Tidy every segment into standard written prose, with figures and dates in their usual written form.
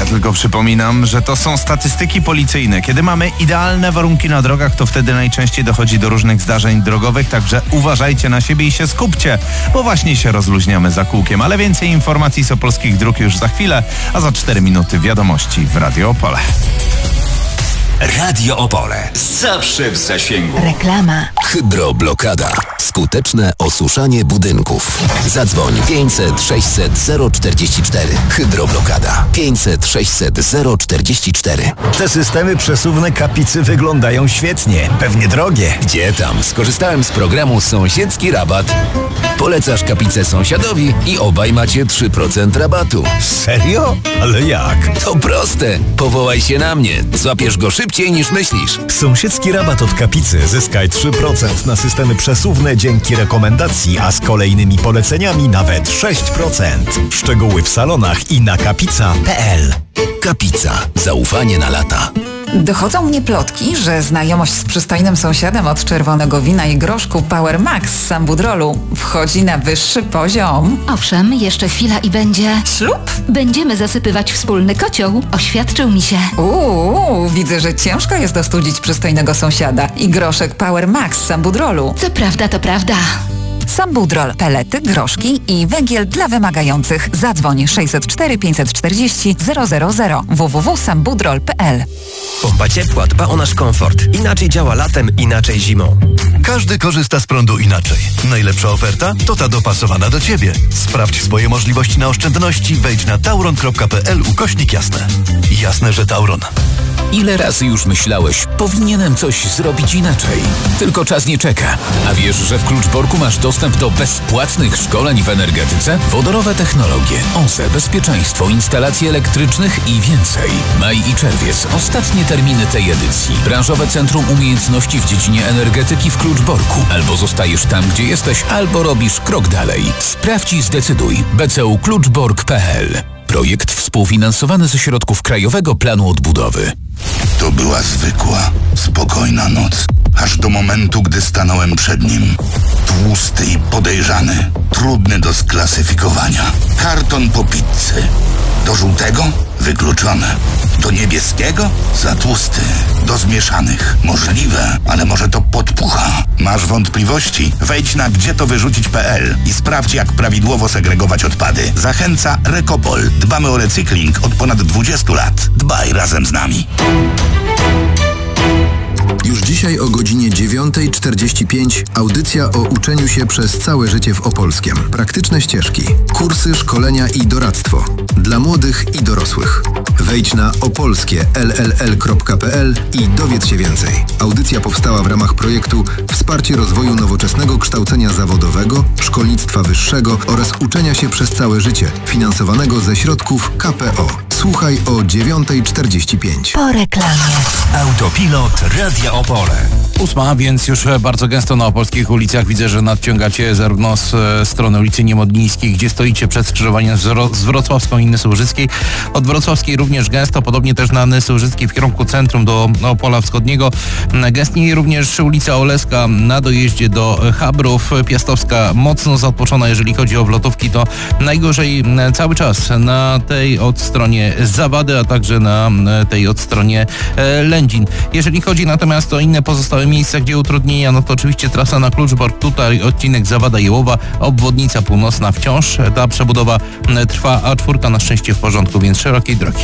tylko przypominam, że to są statystyki policyjne. Kiedy mamy idealne warunki na drogach, to wtedy najczęściej dochodzi do różnych zdarzeń drogowych, także uważajcie na siebie i się skupcie, bo właśnie się rozluźniamy za kółkiem. Ale więcej informacji z opolskich dróg już za chwilę, a za 4 minuty wiadomości w Radio Opole. Radio Opole. Zawsze w zasięgu. Reklama. Hydroblokada. Skuteczne osuszanie budynków. Zadzwoń 500 600 044. Hydroblokada. 500 600 044. Te systemy przesuwne Kapicy wyglądają świetnie. Pewnie drogie. Gdzie tam? Skorzystałem z programu Sąsiedzki Rabat. Polecasz Kapicę sąsiadowi i obaj macie 3% rabatu. Serio? Ale jak? To proste. Powołaj się na mnie. Złapiesz go szybciej niż myślisz. Sąsiedzki rabat od Kapicy. Zyskaj 3% na systemy przesuwne dzięki rekomendacji, a z kolejnymi poleceniami nawet 6%. Szczegóły w salonach i na kapica.pl. Kapica. Zaufanie na lata. Dochodzą mnie plotki, że znajomość z przystojnym sąsiadem od czerwonego wina i groszku Power Max z Sambudrolu wchodzi na wyższy poziom. Owszem, jeszcze chwila i będzie... Ślub? Będziemy zasypywać wspólny kocioł. Oświadczył mi się. Widzę, że ciężko jest ostudzić przystojnego sąsiada i groszek Power Max z Sambudrolu. Co prawda, to prawda. Sambudrol, pelety, groszki i węgiel dla wymagających. Zadzwoń 604 540 000 www.sambudrol.pl. Pompa ciepła dba o nasz komfort. Inaczej działa latem, inaczej zimą. Każdy korzysta z prądu inaczej. Najlepsza oferta to ta dopasowana do Ciebie. Sprawdź swoje możliwości na oszczędności. Wejdź na tauron.pl/jasne. Jasne, że Tauron. Ile razy już myślałeś, powinienem coś zrobić inaczej? Tylko czas nie czeka. A wiesz, że w Kluczborku masz dostęp do bezpłatnych szkoleń w energetyce? Wodorowe technologie, OZE, bezpieczeństwo, instalacje elektrycznych i więcej. Maj i czerwiec. Ostatnie terminy tej edycji. Branżowe Centrum Umiejętności w dziedzinie energetyki w Kluczborku. Albo zostajesz tam, gdzie jesteś, albo robisz krok dalej. Sprawdź i zdecyduj. bcu-kluczbork.pl. Projekt współfinansowany ze środków Krajowego Planu Odbudowy. To była zwykła, spokojna noc. Aż do momentu, gdy stanąłem przed nim. Tłusty i podejrzany. Trudny do sklasyfikowania. Karton po pizzy. Do żółtego? Wykluczone. Do niebieskiego? Za tłusty. Do zmieszanych? Możliwe, ale może to podpucha. Masz wątpliwości? Wejdź na gdzietowyrzucić.pl i sprawdź, jak prawidłowo segregować odpady. Zachęca Rekopol. Dbamy o recykling od ponad 20 lat. Dbaj razem z nami. Już dzisiaj o godzinie 9:45 audycja o uczeniu się przez całe życie w Opolskiem. Praktyczne ścieżki, kursy, szkolenia i doradztwo dla młodych i dorosłych. Wejdź na opolskie.ll.pl i dowiedz się więcej. Audycja powstała w ramach projektu Wsparcie rozwoju nowoczesnego kształcenia zawodowego, szkolnictwa wyższego oraz uczenia się przez całe życie, finansowanego ze środków KPO. Słuchaj o 9:45. Po reklamie. Autopilot Radia Opole. 8, więc już bardzo gęsto na opolskich ulicach. Widzę, że nadciągacie zarówno z strony ulicy Niemodlińskiej, gdzie stoicie przed skrzyżowaniem z Wrocławską i Nysułżyckiej. Od Wrocławskiej również gęsto, podobnie też na Nysułżyckiej w kierunku centrum do Opola Wschodniego. Gęstnieje również ulica Oleska na dojeździe do Chabrów. Piastowska mocno zatłoczona, jeżeli chodzi o wlotówki, to najgorzej cały czas na tej od stronie Zawady, a także na tej od stronie Lędzin. Jeżeli chodzi natomiast o inne pozostałe miejsca, gdzie utrudnienia, no to oczywiście trasa na Kluczbork, tutaj odcinek Zawada-Jełowa, obwodnica północna wciąż. Ta przebudowa trwa, a 4 na szczęście w porządku, więc szerokiej drogi.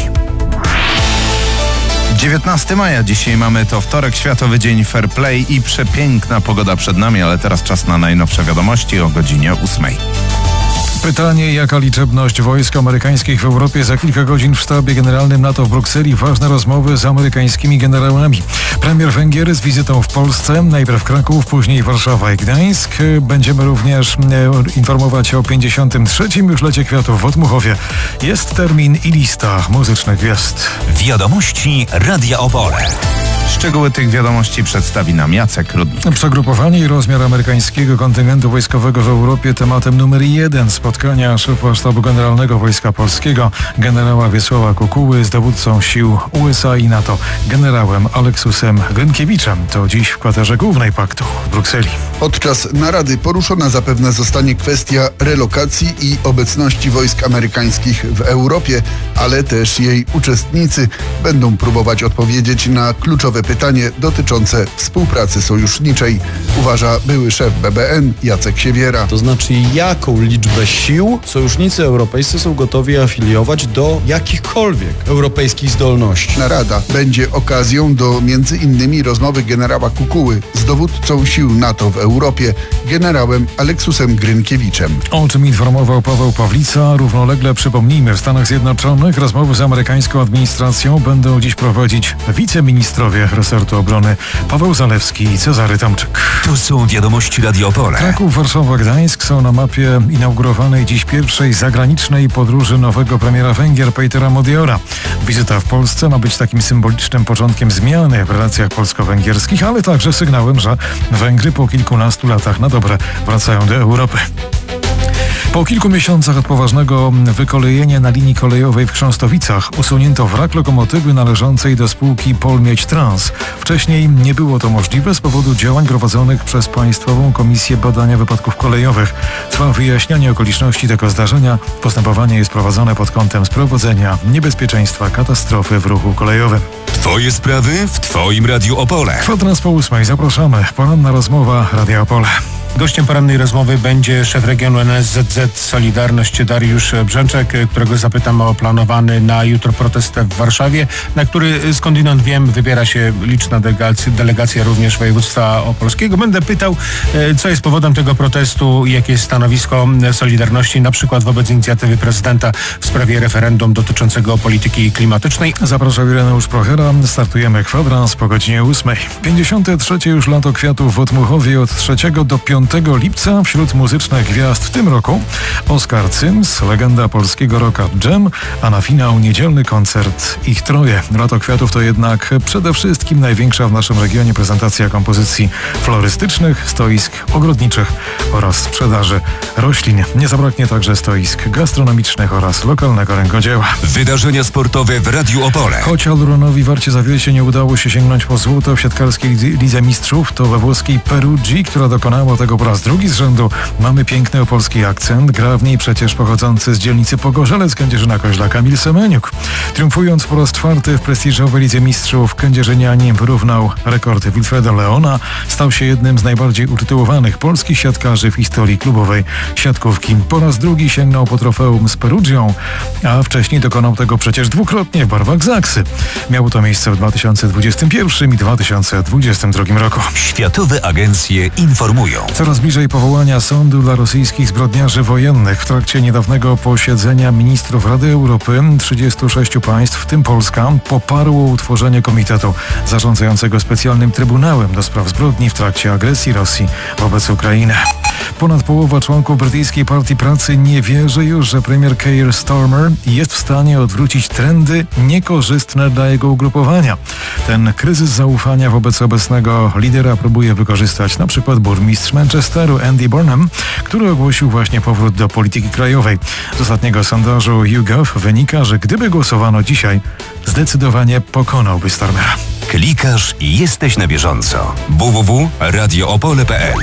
19 maja, dzisiaj mamy to wtorek, Światowy Dzień Fair Play i przepiękna pogoda przed nami, ale teraz czas na najnowsze wiadomości o godzinie 8. Pytanie, jaka liczebność wojsk amerykańskich w Europie? Za kilka godzin w sztabie generalnym NATO w Brukseli ważne rozmowy z amerykańskimi generałami. Premier Węgier z wizytą w Polsce, najpierw Kraków, później Warszawa i Gdańsk. Będziemy również informować o 53. już lecie kwiatów w Otmuchowie. Jest termin i lista muzycznych gwiazd. Wiadomości Radia Opole. Szczegóły tych wiadomości przedstawi nam Jacek Rudnik. Przegrupowanie i rozmiar amerykańskiego kontyngentu wojskowego w Europie tematem numer 1 spotkania szefa Sztabu Generalnego Wojska Polskiego, generała Wiesława Kukuły z dowódcą sił USA i NATO, generałem Aleksusem Grynkiewiczem. To dziś w kwaterze głównej paktu w Brukseli. Podczas narady poruszona zapewne zostanie kwestia relokacji i obecności wojsk amerykańskich w Europie, ale też jej uczestnicy będą próbować odpowiedzieć na kluczowe pytanie dotyczące współpracy sojuszniczej, uważa były szef BBN Jacek Siewiera. To znaczy, jaką liczbę sił sojusznicy europejscy są gotowi afiliować do jakichkolwiek europejskich zdolności. Narada będzie okazją do m.in. rozmowy generała Kukuły z dowódcą sił NATO w Europie, generałem Aleksusem Grynkiewiczem. O czym informował Paweł Pawlica, równolegle przypomnijmy, w Stanach Zjednoczonych rozmowy z amerykańską administracją będą dziś prowadzić wiceministrowie resortu obrony Paweł Zalewski i Cezary Tomczyk. To są wiadomości Radio Opole. Kraków, Warszawa, Gdańsk są na mapie inaugurowanej dziś pierwszej zagranicznej podróży nowego premiera Węgier Petera Modiora. Wizyta w Polsce ma być takim symbolicznym początkiem zmiany w relacjach polsko-węgierskich, ale także sygnałem, że Węgry po kilkunastu latach na dobre wracają do Europy. Po kilku miesiącach od poważnego wykolejenia na linii kolejowej w Chrząstowicach usunięto wrak lokomotywy należącej do spółki Polmiedź Trans. Wcześniej nie było to możliwe z powodu działań prowadzonych przez Państwową Komisję Badania Wypadków Kolejowych. Trwa wyjaśnianie okoliczności tego zdarzenia. Postępowanie jest prowadzone pod kątem sprowadzenia niebezpieczeństwa katastrofy w ruchu kolejowym. Twoje sprawy w Twoim Radiu Opole. Kwadrans po 8. Zapraszamy. Poranna rozmowa Radia Opole. Gościem porannej rozmowy będzie szef regionu NSZZ Solidarność Dariusz Brzęczek, którego zapytam o planowany na jutro protest w Warszawie, na który skądinąd wiem wybiera się liczna delegacja również województwa opolskiego. Będę pytał, co jest powodem tego protestu i jakie jest stanowisko Solidarności, na przykład wobec inicjatywy prezydenta w sprawie referendum dotyczącego polityki klimatycznej. Zapraszam Ireneusz Prochera. Startujemy kwadrans po godzinie 8. 53. już lato kwiatów w Otmuchowie od 3 do 5 lipca. Wśród muzycznych gwiazd w tym roku Oskar Cyms, legenda polskiego rocka Dżem, a na finał niedzielny koncert ich troje. Lato kwiatów to jednak przede wszystkim największa w naszym regionie prezentacja kompozycji florystycznych, stoisk ogrodniczych oraz sprzedaży roślin. Nie zabraknie także stoisk gastronomicznych oraz lokalnego rękodzieła. Wydarzenia sportowe w Radiu Opole. Choć Alduronowi Warcie Zawielsie nie udało się sięgnąć po złoto w siatkarskiej Lidze Mistrzów, to we włoskiej Perugii, która dokonała tego po raz drugi z rzędu, mamy piękny opolski akcent. Gra w niej przecież pochodzący z dzielnicy Pogorzelec Kędzierzyna-Koźla Kamil Semeniuk. Triumfując po raz 4 w prestiżowej Lidze Mistrzów, kędzierzynianin wyrównał rekordy Wilfreda Leona. Stał się jednym z najbardziej utytułowanych polskich siatkarzy w historii klubowej siatkówki. Po raz drugi sięgnął po trofeum z Perugią, a wcześniej dokonał tego przecież dwukrotnie w barwach Zaksy. Miało to miejsce w 2021 i 2022 roku. Światowe agencje informują. Coraz bliżej powołania sądu dla rosyjskich zbrodniarzy wojennych. W trakcie niedawnego posiedzenia ministrów Rady Europy 36 państw, w tym Polska, poparło utworzenie komitetu zarządzającego specjalnym trybunałem do spraw zbrodni w trakcie agresji Rosji wobec Ukrainy. Ponad połowa członków brytyjskiej Partii Pracy nie wierzy już, że premier Keir Starmer jest w stanie odwrócić trendy niekorzystne dla jego ugrupowania. Ten kryzys zaufania wobec obecnego lidera próbuje wykorzystać na przykład burmistrz Manchesteru Andy Burnham, który ogłosił właśnie powrót do polityki krajowej. Z ostatniego sondażu YouGov wynika, że gdyby głosowano dzisiaj, zdecydowanie pokonałby Starmera. Klikasz i jesteś na bieżąco. www.radioopole.pl.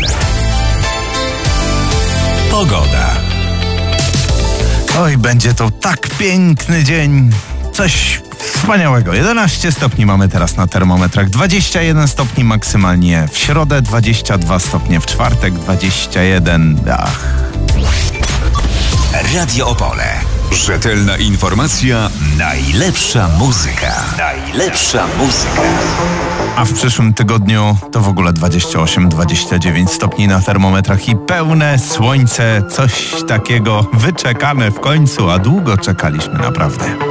Pogoda. Oj, będzie to tak piękny dzień. Coś wspaniałego. 11 stopni mamy teraz na termometrach, 21 stopni maksymalnie w środę, 22 stopnie w czwartek, 21. Radio Opole. Rzetelna informacja, najlepsza muzyka. Najlepsza muzyka. A w przyszłym tygodniu to w ogóle 28-29 stopni na termometrach i pełne słońce, coś takiego wyczekane w końcu, a długo czekaliśmy naprawdę.